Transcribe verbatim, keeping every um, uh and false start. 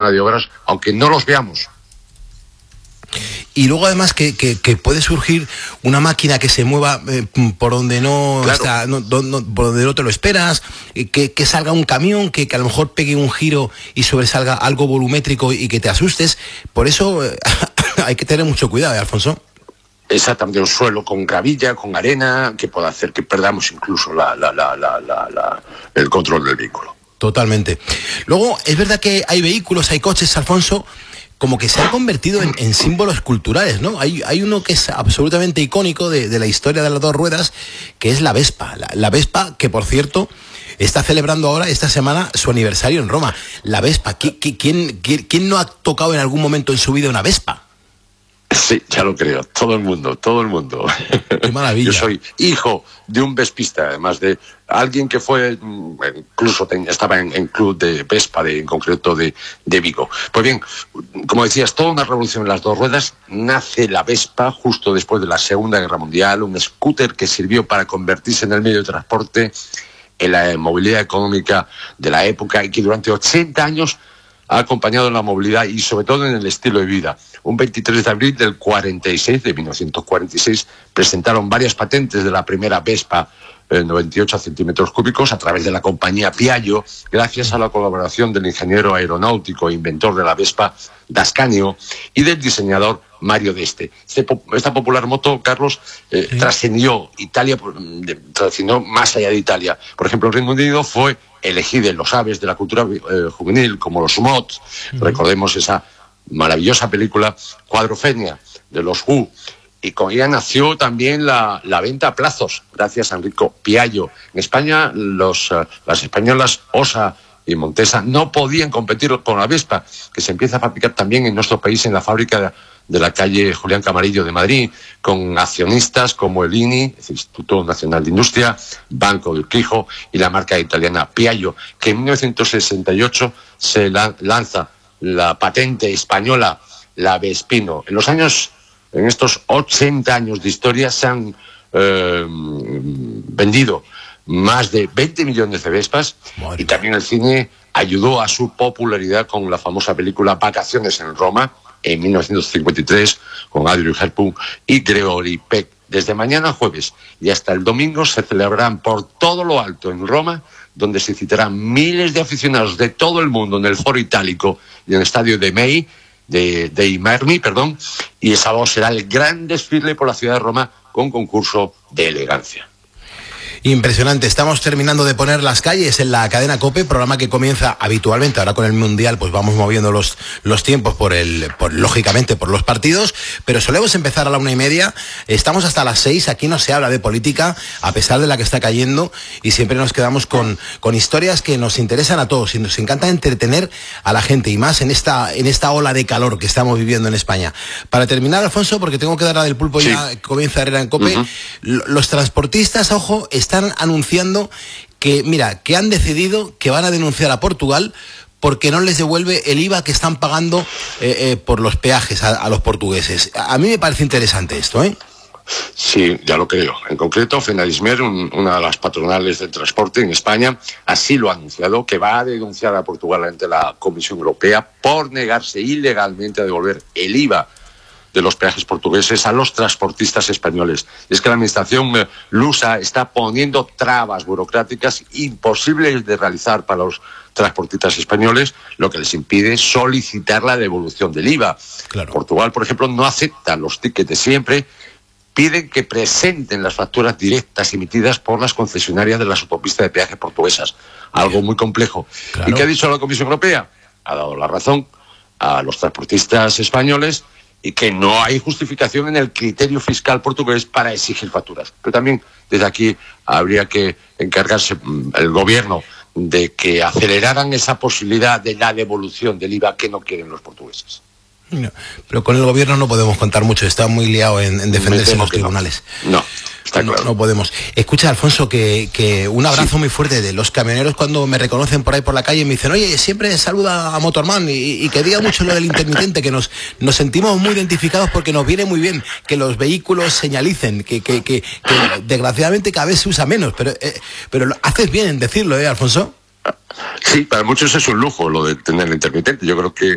zona de obras, aunque no los veamos. Y luego además que, que, que puede surgir una máquina que se mueva eh, por donde no, claro. está, no, no por donde no te lo esperas, que, que salga un camión, que, que a lo mejor pegue un giro y sobresalga algo volumétrico y que te asustes. Por eso eh, hay que tener mucho cuidado, ¿eh, Alfonso? Exactamente, un suelo con gravilla, con arena, que puede hacer que perdamos incluso la, la, la, la, la, la, el control del vehículo. Totalmente. Luego, es verdad que hay vehículos, hay coches, Alfonso, como que se han convertido en, en símbolos culturales, ¿no? Hay, hay uno que es absolutamente icónico de, de la historia de las dos ruedas, que es la Vespa. La, la Vespa, que por cierto, está celebrando ahora, esta semana, su aniversario en Roma. La Vespa, ¿quién, quién, quién, quién no ha tocado en algún momento en su vida una Vespa? Sí, ya lo creo, todo el mundo, todo el mundo. Qué maravilla. Yo soy hijo de un vespista, además de alguien que fue, incluso ten, estaba en, en club de Vespa, de, en concreto de, de Vigo. Pues bien, como decías, toda una revolución en las dos ruedas. Nace la Vespa justo después de la Segunda Guerra Mundial, un scooter que sirvió para convertirse en el medio de transporte, en la movilidad económica de la época, y que durante ochenta años ha acompañado en la movilidad y sobre todo en el estilo de vida. Un veintitrés de abril del cuarenta y seis, de mil novecientos cuarenta y seis, presentaron varias patentes de la primera Vespa, eh, noventa y ocho centímetros cúbicos, a través de la compañía Piaggio, gracias a la colaboración del ingeniero aeronáutico e inventor de la Vespa, D'Ascanio, y del diseñador Mario D'Este. Este, esta popular moto, Carlos, eh, sí. trascendió Italia, trascendió más allá de Italia. Por ejemplo, el Reino Unido fue elegido en los aves de la cultura eh, juvenil, como los mods. Uh-huh. Recordemos esa maravillosa película Cuadrofenia, de los Who. Y con ella nació también la, la venta a plazos, gracias a Enrico Piaggio. En España, los, uh, las españolas Osa y Montesa no podían competir con la Vespa, que se empieza a fabricar también en nuestro país en la fábrica de, de la calle Julián Camarillo de Madrid, con accionistas como el I N I, el Instituto Nacional de Industria, Banco del Quijo y la marca italiana Piaggio, que en mil novecientos sesenta y ocho se la, lanza la patente española, la Vespino. En los años, en estos ochenta años de historia, se han eh, vendido más de veinte millones de Vespas. Madre. Y también el cine ayudó a su popularidad con la famosa película Vacaciones en Roma, en mil novecientos cincuenta y tres, con Audrey Hepburn y Gregory Peck. Desde mañana jueves y hasta el domingo se celebrarán por todo lo alto en Roma, donde se citarán miles de aficionados de todo el mundo en el Foro Itálico y en el estadio de Mei, de, de Imermi, perdón, y el sábado será el gran desfile por la ciudad de Roma con concurso de elegancia. Impresionante. Estamos terminando de poner las calles en la cadena COPE, programa que comienza habitualmente. Ahora con el Mundial pues vamos moviendo los, los tiempos por el, por, lógicamente por los partidos, pero solemos empezar a la una y media. Estamos hasta las seis. Aquí no se habla de política, a pesar de la que está cayendo, y siempre nos quedamos con, con historias que nos interesan a todos y nos encanta entretener a la gente, y más en esta, en esta ola de calor que estamos viviendo en España. Para terminar, Alfonso, porque tengo que dar la del pulpo, sí. Ya comienza Herrera en COPE. Uh-huh. Los transportistas, ojo, están anunciando que, mira, que han decidido que van a denunciar a Portugal porque no les devuelve el I V A que están pagando eh, eh, por los peajes a, a los portugueses. A mí me parece interesante esto, ¿eh? Sí, ya lo creo. En concreto, Fenadismer, un, una de las patronales del transporte en España, así lo ha anunciado, que va a denunciar a Portugal ante la Comisión Europea por negarse ilegalmente a devolver el I V A de los peajes portugueses a los transportistas españoles. Es que la administración eh, lusa está poniendo trabas burocráticas imposibles de realizar para los transportistas españoles, lo que les impide solicitar la devolución del I V A. Claro. Portugal, por ejemplo, no acepta los tickets de siempre, piden que presenten las facturas directas emitidas por las concesionarias de las autopistas de peaje portuguesas. Algo muy complejo. Claro. ¿Y qué ha dicho la Comisión Europea? Ha dado la razón a los transportistas españoles y que no hay justificación en el criterio fiscal portugués para exigir facturas. Pero también desde aquí habría que encargarse el gobierno de que aceleraran esa posibilidad de la devolución del I V A que no quieren los portugueses. No, pero con el gobierno no podemos contar mucho, está muy liado en, en defenderse en los tribunales. No, no está claro. No, no podemos. Escucha, Alfonso, que, que un abrazo sí. muy fuerte de los camioneros cuando me reconocen por ahí por la calle y me dicen, oye, siempre saluda a Motorman, y, y que diga mucho lo del intermitente, que nos, nos sentimos muy identificados porque nos viene muy bien que los vehículos señalicen, que, que, que, que desgraciadamente cada vez se usa menos, pero, eh, pero lo haces bien en decirlo, ¿eh, Alfonso? Sí, para muchos es un lujo lo de tener el intermitente. Yo creo que